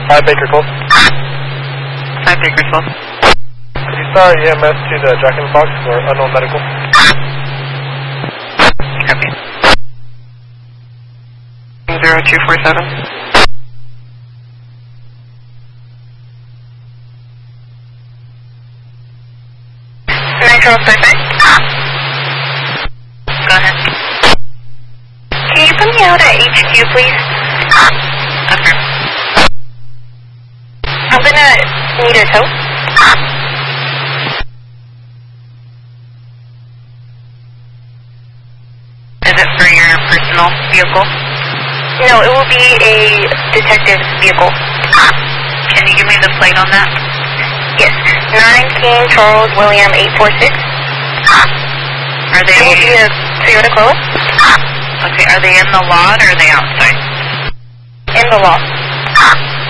5 Baker Close. 5 Baker Close. Star EMS to the Jack in the Box for unknown medical. Copy. 0247. Nitro 55. Go ahead. Can you put me out at HQ, please? Okay. I'm gonna need a tow. Is it for your personal vehicle? No, it will be a detective's vehicle. Can you give me the plate on that? Yes. 9 King Charles William 846. Are they... It will be a Toyota Corolla. Okay, are they in the lot or are they outside? In the lot.